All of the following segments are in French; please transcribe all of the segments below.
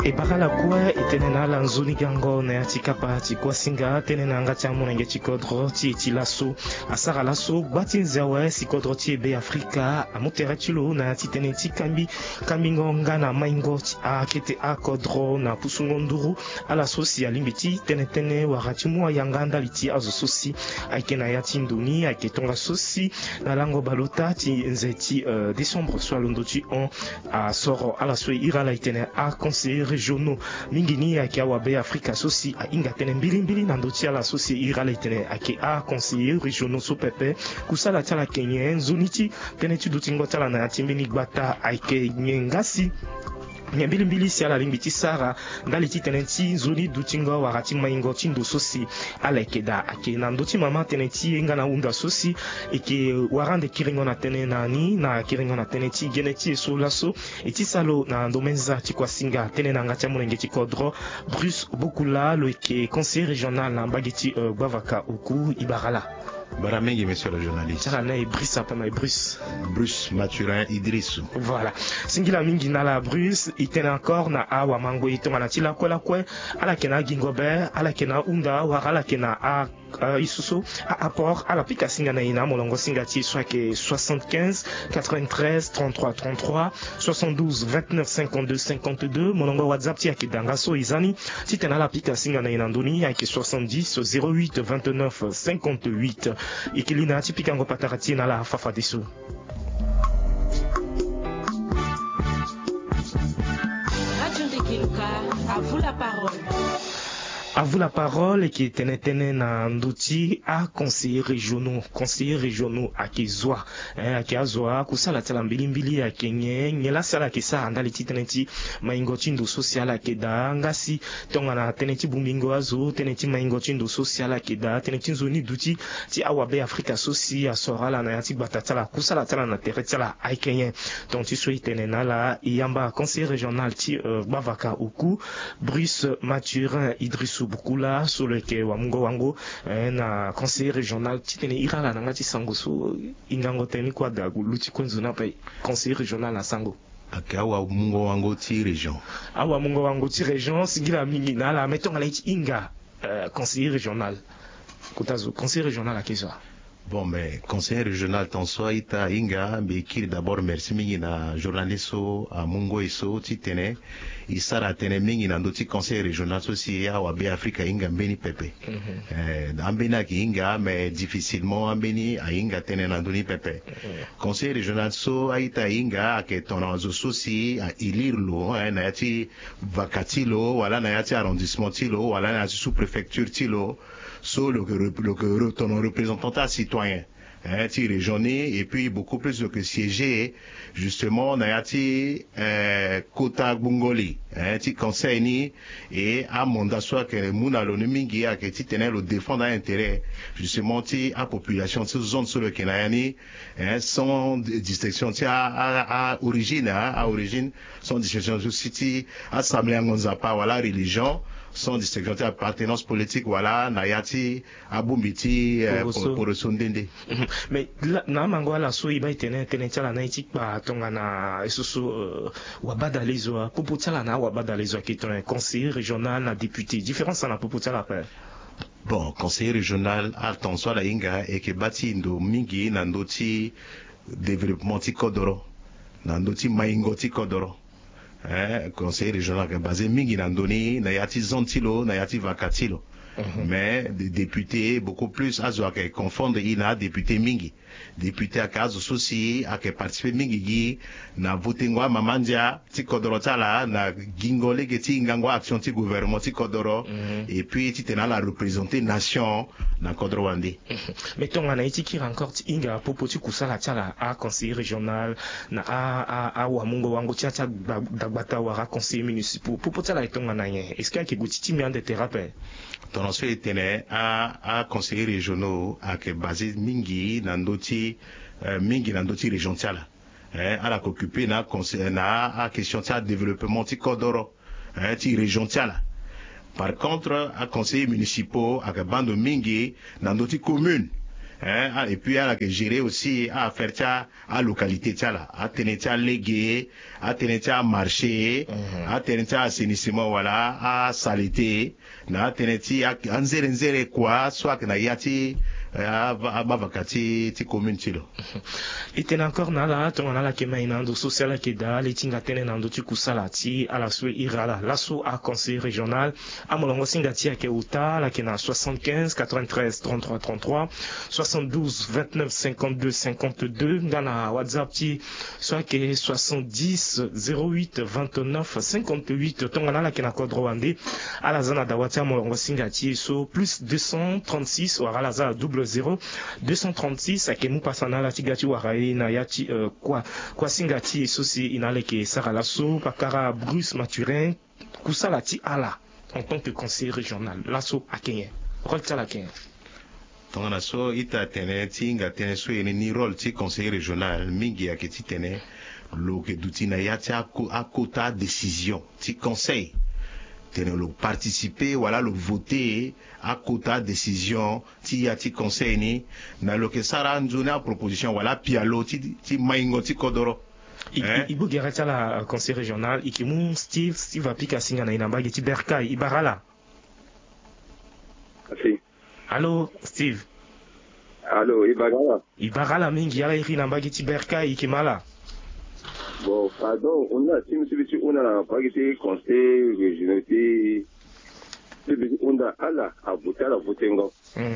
Ebakala kwa itenena la nzuni gango na chikapa chikwa singa tenena nga cha munenge chikodro chi lasso asara lasso batinza wa sikodro chi be Afrika amutere chilo na titene chikambi kambingo ngana maingo a kete a kodro na pusungo nduru ala sosi ya limbiti tenetene wakati mwa yanganda liti azo sosi aikena ya tinduni aiketonga sosi na lango balota ti nzeti décembre soit londochi on a soro ala soi irala itene a conseiller régionaux mingini ake awabe Afrika sosi a inga tene mbili na ndoti ala sosi irala itene ake a conseiller régionaux so pepe kusala tala kenye nzunichi tene tudutingo tala na timbini gbata aike nyengasi nyambili si ala limbiti sara ndali tenenti nzuni dutingo wakati maingo chindo sosi ala ekeda ake na ndoti mama tenenti nga na unda sosi eke warande kiringo na tene nani na kiringo na tenenti geneti so laso eti salo na domenza chikwa singa tene na ngacha mulenge chikodro Bruce Bokula lo eke conseiller régional na bageti Bavaka Oku Ibarala. Baramengi, monsieur le journaliste. Bruce Mathurin Idriss. Voilà. Singila mingi na la Bruce, itena encore na awa mango itonga na tila kwela kwe, ala kena gingobe, ala kena unda, ala kena a isusu, a apport, ala pika singa na ina, molongo singa ti swake 75, 93, 33, 33, 72, 29, 52, 52, molongo WhatsApp ti ake dangaso izani, titena la pika singa na ina ndoni, ake 70, 08, 29, 58. Ikilina tipika ngo patarati na la fafa desu. Radio Ndekiluka, à vous la parole. À vous la parole qui tenetene na nduti a conseiller régionaux a kezwa a kezwa kusala tala mbili a kenye nyela sala kesa andali titeneti maingo chindo social a keda ngasi tonga na teneti bumingo azo teneti maingo chindo social a keda teneti zoni duti ti awabe Afrika sosi a sorala na yati batatala kusala tala na teretala a kenye donc tu sois tenena la yamba conseiller régional ti Bavaka Oku Bruce Mathurin Idriss Bukula sur le ke wa mungo wango na conseiller régional titene irala na ngati sango so ingango teni kwa da luti konzuna pa conseiller régional na sango akawa mungo wango ti région awa mungo wango ti région sigila mingi na la metonga la inga conseiller régional kutazo conseiller régional akezwa. Bon, mais conseiller régional Tansoa ita inga mais qui d'abord merci mingi na journaliste à Mungo iso titene isara tene mingi na ndoti conseiller régional sosi ya wa be Afrika inga mbeni pepe ambena ki inga mais difficilement ambeni a inga tene na ndoni pepe conseiller régional so aita inga ake tonazo sosi a ilirlo na yati vakatilo wala na yati arrondissement tilo wala na yati sous préfecture tilo so ton représentant citoyen ti régionné et puis beaucoup plus que siéger justement na yati kota bungoli ti conseil ni et à mandat soit que muna lo mingi a que ti tenir le défendre intérêt justement ti à population ti zone sur le kenayani sans distinction ti à origine sans distinction city assemblée ngonzapa wala religion sans distinction d'appartenance politique voilà nayati abumbiti pour sondende mais na mango la so iba itene tala na itikpa tonga na isusu wabadalizo poputala na wabadalizo qui est un conseiller régional na député différence na poputala pa. Bon, conseiller régional attention la inga et que bati ndo mingi na ndoti développement ti kodoro na ndoti maingo ti kodoro conseiller régional basé mingi na ndoni na yati zontilo na yati vakatilo mais des députés beaucoup plus azo ke confondre ina député mingi député à caso souci à que participer mingi gi na voter ngwa mamandia ti kodoro tala na gingole ke ti ngangwa action ti gouvernement ti kodoro et puis ti tena la représenter nation na kodoro wandi mais tonga na itiki encore ti inga popo ti kusala tala a conseiller régional na a wa mungo wango ti acha dagbata wa conseiller municipal popo tala tonga na ye est-ce que guti ti miande thérapie ton ensuite tenait à conseiller régionaux à que basé mingi nandoti région tiala à la occuper na conseiller na à question de développement ti kodoro ti région tiala par contre à conseiller municipaux à que bande mingi nandoti commune hein, et puis à la que gérer aussi à faire ça à localité ça là à tenir ça légué à tenir ça marché à tenir ça assainissement voilà à saleté na tenir ça à nzere quoi soit que na yati à bavakati ti commune tilo itena encore nala tongana la kema inando social keda letinga tene nando ti kusala ti ala sue irala lasso a conseil régional a molongo singa ti ke uta la kena 75 93 33 33 72 29 52 52 ngana WhatsApp ti soit ke 70 08 29 58 tongana la kena kodro wande ala zana dawati a molongo singa ti so plus 236 ou ala za double 0 236 akemu pasana la tigati warai na yati kwa singati sosi inaleke saralaso pakara Bruce Maturin kusalati ala en tant que conseiller régional lasso à Kenya rolta la Kenya tongana so ita tene tinga tene so ni rôle ti conseiller régional mingi aketi tene lo ke dutina yati a quota décision ti conseil le participer voilà le voter à quota décision ti yati conseil ni na lo ke sara nzuna proposition voilà pialo ti maingo ti kodoro ibu gerata la conseil régional ikimu Steve apika singa na inambagi ti Berkai ibarala si allo Steve allo ibarala mingi ala iri nambagi ti Berkai ikimala. Bon, pardon, on a pas été conseil régional, on a ala à voter à la voter ngo.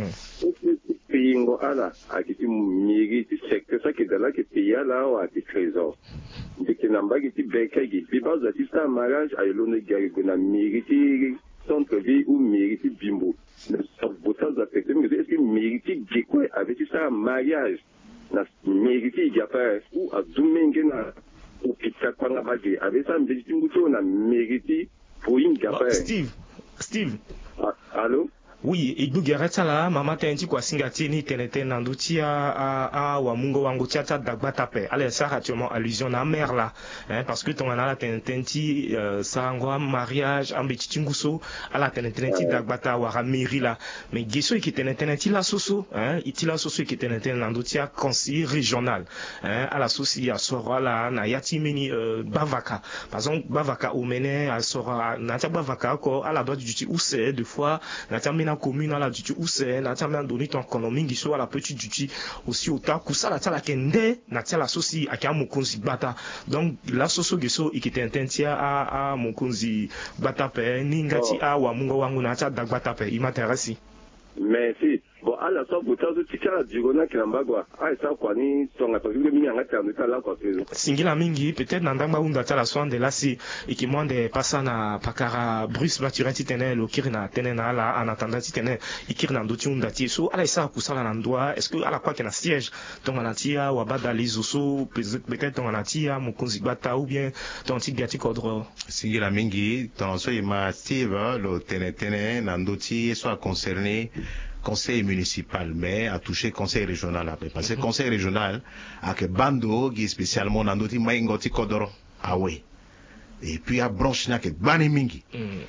Pays ngo ala à qui mairie du secteur ça qui est là qui pays là ou à qui trésor. De qui n'a pas été béqué qui puis base d'assister à mariage à l'on est gagné qu'on a mérité centre-ville ou mérité bimbo. Ça voter à affecter mais est-ce que mérité quoi avec ça mariage na mérité il y a pas ou à domingue na upita kwanga bagi avec ça mbiti mbuto na mérité pour une gapa Steve allô oui ibu gerata la mama tenti kwa singati ni tenete nanduti a wa mungo wangu tiata dagbata pe ale ça actuellement allusion na mère là hein parce que ton ana la tenti sangwa mariage ambiti tinguso ala tenenti dagbata wa ramiri là mais geso qui tenenti la soso hein itila soso qui tenenti nanduti a conseil régional hein ala sosi a sora la na yati mini bavaka par exemple bavaka omene a sora na ta bavaka ko ala doit du ou c'est deux fois na ta commune à la duty ou c'est na tamia donné ton économie qui soit la petite duty aussi au ta kusa la tala kende na tala sosi akia mokonzi bata donc la soso geso ikitententia a mokonzi bata pe ningati a wa mungo wangu na ta dagbata pe imaterasi merci bon ala so buta so tikala digona kilambagwa ai sa kwa ni songa to vile mingi ngati andika la kwa tezo singila mingi peut-être na ndamba unda tala swande la si ikimwande pasa na pakara Bruce Maturin titene lo kirina tenena la en attendant titene ikirina ndoti unda ti so ala isa kusala na ndwa est-ce que ala kwa kena siège tongana tia wa bada lizoso peut-être tongana tia mokonzi bata ou bien tonti gati kodro singila mingi tonso ima Steve lo tenetene na ndoti soit concerné conseil municipal mais a touché conseil régional après parce que conseil régional a que bando qui spécialement dans d'autres maingoti kodoro ah oui et puis à branche na que bani mingi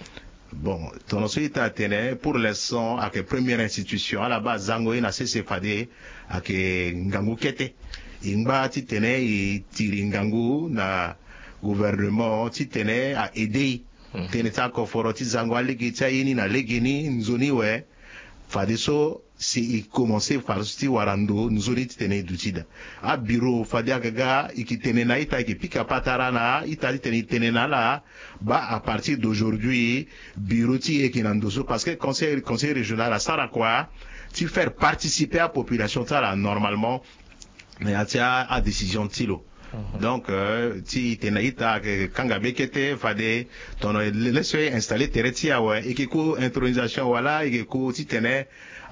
bon ton ensuite a tene pour l'instant à que première institution à la base zango ina CCFAD à que ngangu kete ingba ti tene i tiri ngangu na gouvernement ti tene a aider tene ta ko foro ti zango aligi ta yini na legini nzoni we Fadeso si commencer farsti warando nzuri tene dutida a bureau fadia gaga ikitene na ita ki pika patarana ita tene na la ba à partir d'aujourd'hui bureau ti ekinandoso parce que conseil régional à sara quoi tu faire participer à population ça là normalement mais à décision tilo. Donc, si tenaïta kanga bekete fade ton laisse installer teretia ouais et que intronisation voilà et que si tene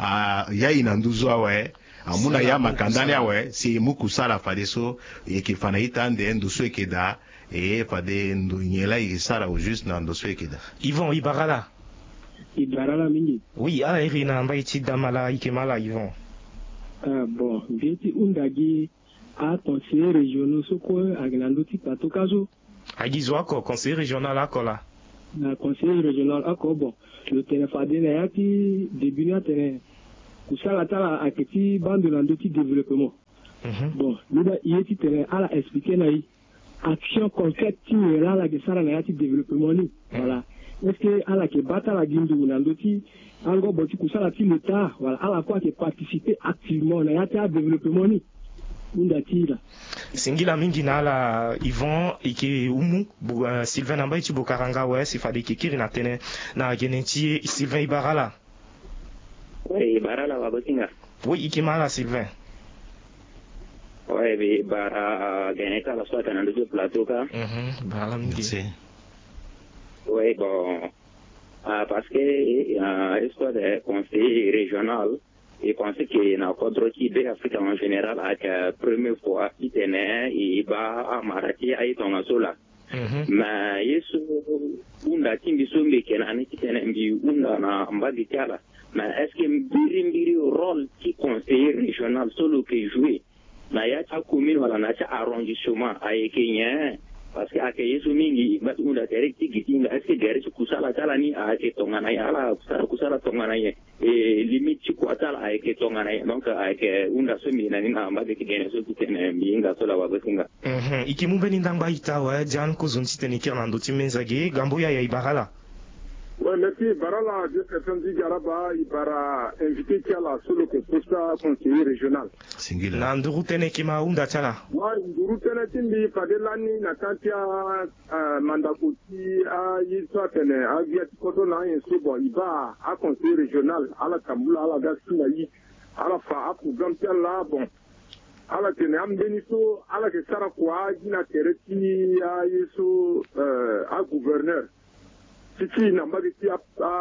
ya inanduzo ouais amuna ya makandani ouais si muku sala fade so et que fanaïta ande nduso ekeda et fade ndunyela isara au juste na nduso ekeda Yvon Ibarala mingi oui ala irina mbaiti damala ikemala Yvon bon bieti undagi a conseiller régional soko agnando ti patokazo agizo ako conseiller régional ako la na conseiller régional ako bon le téléphone na yati début na tene kusala tala aketi bande landoti développement bon lida yeti tere ala expliquer na action concrète ti là la gesara na yati développement ni voilà est-ce que ala ke bata la gindu landoti ango boti kusala ti l'état voilà ala quoi que participer activement na yati développement ni undatira singila mingi na ala Yvon ike umu Sylvain Namba ti bokaranga ouais si fade kikiri na tene na geneti Sylvain Ibarala. Oui, Ibarala wa bosinga. Oui, ike mala Sylvain. Ouais, mais bara geneta la soit dans le plateau ka. Bara mingi. Oui, bon parce que histoire de conseil régional et pensez que na cadre qui de Afrique en général à la première fois qui tenait et ba à Maraki à ton sola mais yesu unda tingi sombe kenani qui tenait mbi unda na mbadi kala mais est-ce que mbiri rôle qui conseiller régional solo que jouer na ya ta commune wala na ta arrondissement ay Kenya parce que ake yesu mingi bat unda tere tigitinga est-ce que gari kusala tala ni a ke tongana ya ala kusala tongana ye et limite ko tala a ke tongana donc a ke unda somi na ni amba de kigene so kitene minga so la wa gosinga ikimu beni ndangba itawa jan ko zonti teni kirna ndoti menzage gambo ya Ibarala. Ouais, merci. Barala, je suis Garaba, Ibara, invité qui a la solo que posta conseiller régional. Singila. Na nduru tene kima unda chala. Ouais, nduru tene timbi padelani na kantia mandakuti a yiswa tene a viati koto na yenso bon iba a conseiller régional ala kambula ala gasina yi ala fa a programme tia la bon ala tene am beniso ala ke sara kwa gina tereti a yeso a gouverneur. Ici, n'a pas été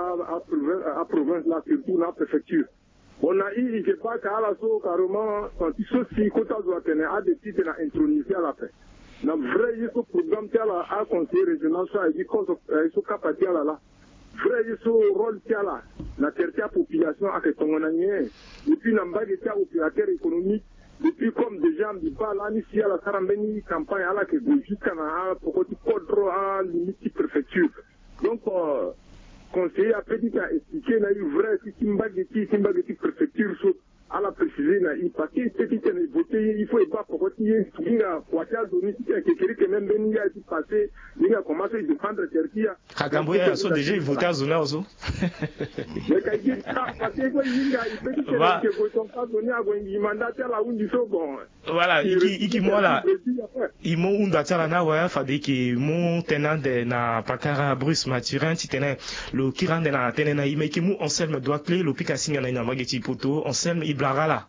à province, là, surtout la préfecture. On a eu, je sais pas qu'à la so, carrément, quand il se fait, quand on doit tenir à des titres intronisés à la fin. Dans le vrai, il faut programme, il a conseiller régional, ça, il faut capacité à la. Vrai, il faut rôle, il là. La terre population, à que ton année. Et puis, n'a pas été opérateur économique. Depuis, comme déjà, on dit pas, là, ici, à la Sarambeni, campagne, à la que jusqu'à la, pour que tu contrôles à limite préfecture. Donc, conseiller a petit à expliquer, na eu vrai, si Timbageti préfecture, à la préciser, parce que petit à voter, il faut pas pour continuer, il a Ouatia donné, quelqu'un qui même ben, il a passé, il a commencé à défendre Turquie. Kagamboya, sont déjà voté à Zona aussi. Mais quand il parce que il a petit que son pas donné à un mandat à la Undi bon. Voilà, iki mola. Imo unda tala na wa fade ki mon tenant de na pakara Bruce Mathurin titene le kirande na tene na imeki mu Anselme doit clé le pika singa na mageti poto Anselme Iblarala.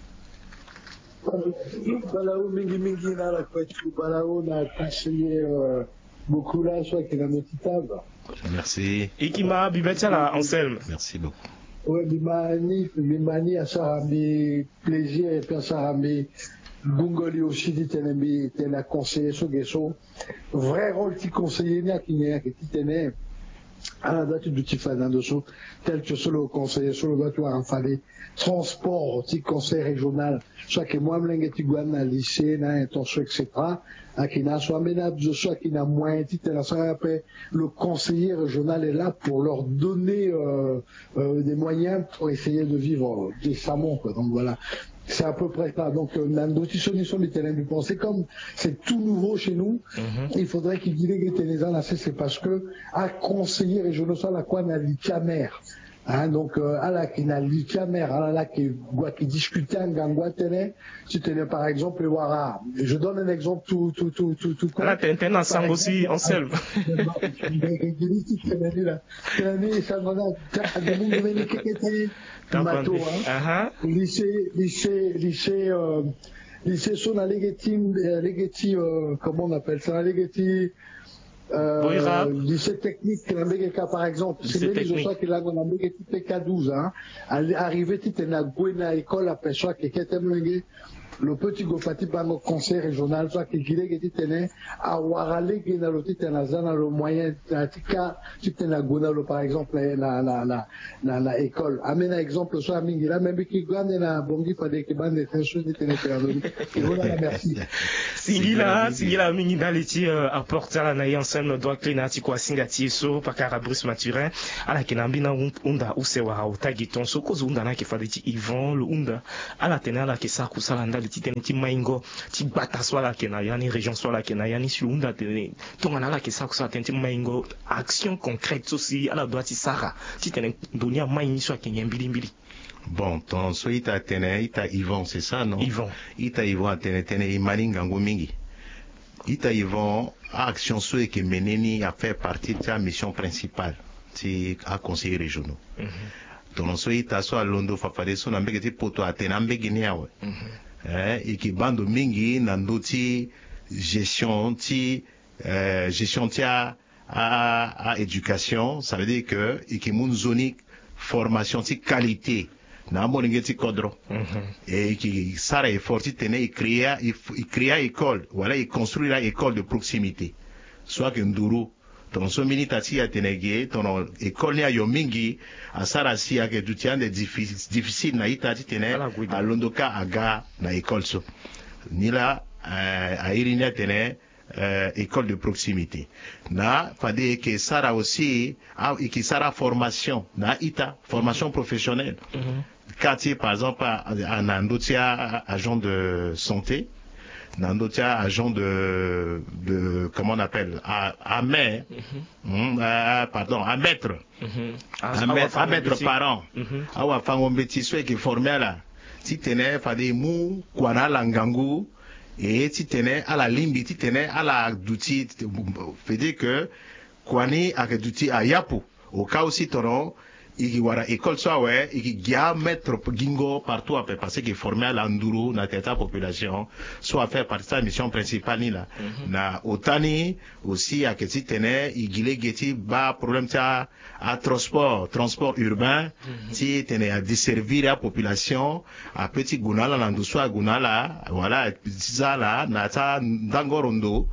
Balao mingi na la kwetu balao na conseiller beaucoup là soit que la notitable. Merci. Ikima bibetala Anselme. Merci beaucoup. Ouais, bimani à Sarambi plaisir et puis Sarambi Bungoli aussi dit tena conseiller so gesso vrai rôle qui conseiller n'a qui tenait à la date du Tifana so tel que solo conseiller solo doit tu en fallait transport petit conseil régional soit que moi m'lengeti guana lycée na intention etc à qui n'a soit ménage soit qui n'a moins dit après le conseiller régional est là pour leur donner des moyens pour essayer de vivre décemment quoi. Donc voilà. C'est à peu près ça. Donc, Nandoti Solution du terrain du pensée, comme c'est tout nouveau chez nous, il faudrait qu'il dise que les gens c'est parce que, à conseiller régional, ça, la quoi, n'a mère. Hein, donc, à la qui n'a mère, à la qui discutait en gangouatene, si tu tenais par exemple, voilà, je donne un exemple tout. Là, t'es ensemble aussi, Anselme. Mato, hein. Lycée son à Legeti, comment on appelle ça, Legeti, lycée technique, par exemple, c'est les gens qui l'ont dans PK12, hein. Arrivé, tu t'es na école, après ça, qui était le petit gopati bango conseil régional soit qui qui tenait à warale qui na loti tenazana le moyen tika tu tena gonalo par exemple na école amena exemple soit mingi là même qui gagne na bongi fade ki bande tension de tenait et voilà merci singila mingi daliti apporter la na ensemble doit clean ati kwa singati so pakara Bruce Maturin ala kinambina unda usewa utagi tonso kozo unda na kifade ti Yvon le unda ala tenala ke sa kusala ndali ti tene ti maingo ti bata swala ke na yani région swala ke na yani si unda tene tongana la ke sa kusala tene ti maingo action concrète aussi ala doit ti sara ti tene dunia maini so ke nyembili. Bon, ton so ita tene ita Yvon, c'est ça non? Yvon. Ita Yvon tene imaninga ngomingi. Ita Yvon action so ke meneni a fait partie de sa mission principale ti a conseiller régionaux. Ton so ita so alondo fafade so na mbeke ti poto atena mbeke ni awe. Et qui bando mingi nandoti gestion ti à éducation, ça veut dire que qui moun zoni formation ti qualité na moringe ti kodro et qui sara effort ti tene il créa école voilà il construit la école de proximité soit que nduru ton so minita ti atenege ton école ni ayo mingi a sara si a que tout des difficile na ita ti tene a londoka aga na école so ni la a irinia tene école de proximité na fade que sara aussi et qui sara formation na ita formation professionnelle quartier par exemple en andotia agent de santé nandotia agent de comment on appelle à maître à maître parent awa fango mbeti so qui formé là ti tene fade mu kwana langangu et ti tene à la limbi ti tene à la douti fait dire que kwani a douti a yapo au cas aussi tono iki wara école soit ouais iki gia mettre gingo partout à parce que formé à l'anduru na teta population soit faire partie de la mission principale ni là na otani aussi à que ti tene igile geti ba problème ta à transport urbain ti tene à desservir la population à petit gunala landu soit gunala voilà ça là na ta ndangorondo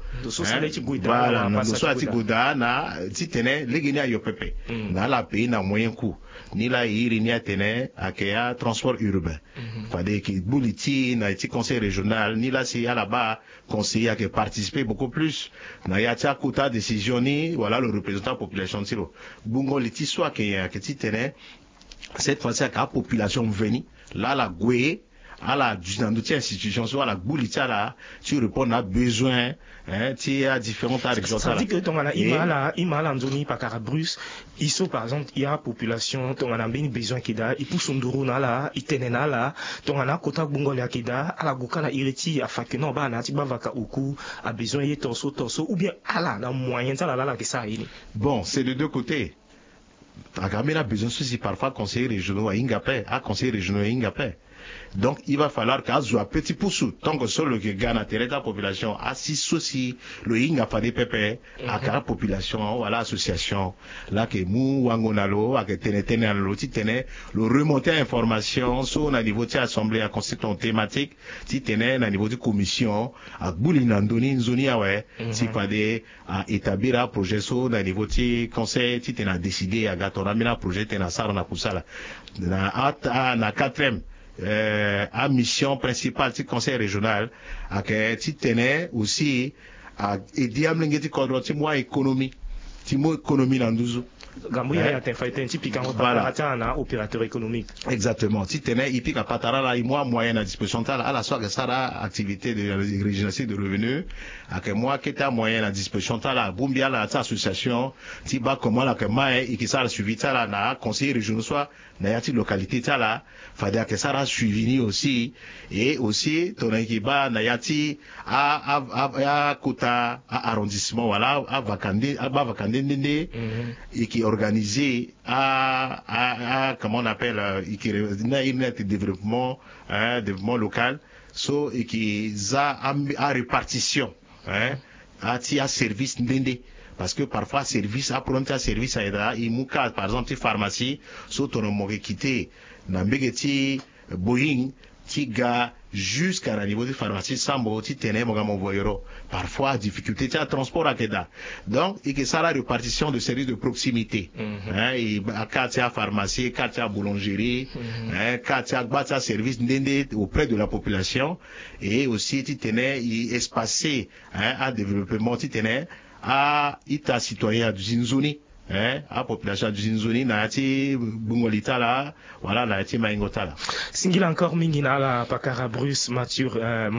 voilà na soit ti guda na ti tene legini ayo pepe na la pays na moyen coût ni la iri ni atene akea transport urbain fade ki buliti na ti conseil régional ni la si à là-bas conseiller qui participer beaucoup plus na ya tia kuta décision ni voilà le représentant population tiro bungo liti soit que ti tene cette fois-ci la population venue là la goué à la institution soit la boulita là tu réponds à besoin tu as différentes régions ça dit que ton imala ndoni pakara Bruce iso par exemple il y a population ton ana beni besoin kida ipusu nduru na la itenena la ton ana kota bungole akida ala gokala ireti afake no ba na ti bavaka uku a besoin y torso ou bien ala na moyen ça la que ça ini bon c'est de deux côtés agamena besoin ceci parfois conseiller régionaux à Ingapé à conseiller régionaux à Ingapé. Donc, il va falloir qu'à un petit poussou, tant que seul le Ghana, la population, assis aussi, le Inga Fade Pepe, à la population, voilà, association, là, que mou, wangonalo, à que tene, le remonter information, sur le niveau de l'assemblée, à constitution thématique, si tene, à niveau de commission, à boulinandoni, zoni, ouais, si Fade, à établir un projet, sur le niveau de conseil, si tene, à décider, à gâtonamina, projet, tene, ça, on a pour ça, là. Na quatrième, à mission principale du conseil régional à que tu tenais aussi à aider à m'engager contre moi économie dans 12 Gambouya ya tenfaite typique en paratana opérateur économique. Exactement. Si tenais ipi ka patara la moi moyen à disposition à la soirée ça la activité de régionalisation de revenus à que moi qui était moyen à disposition la bumbia la association ti ba comment la que moi et qui ça la suivi ça la na conseiller régional soit na yati localité ça la fallait que ça la suivi aussi et aussi ton équipa na yati à kota à arrondissement voilà à Vakande et qui organisé à comment on appelle une développement local so et qui a répartition à service ndende parce que parfois service à prendre un service à aida il mouka par exemple pharmacie so ton mo quitter na mbegeti Boeing tiga jusqu'à la niveau de pharmacie sambo ti tene mo gamo voyero parfois difficulté à transport à keda donc et que ça la répartition de services de proximité hein et katia pharmacie katia boulangerie hein katia bata service ndende auprès de la population et aussi ti tene espacé hein à développement ti tene à ita citoyen du zinzoni hein à population du zinzoni na ti bungolita la voilà na ti maingota la singila encore mingi na la pakara Bruce Mathieu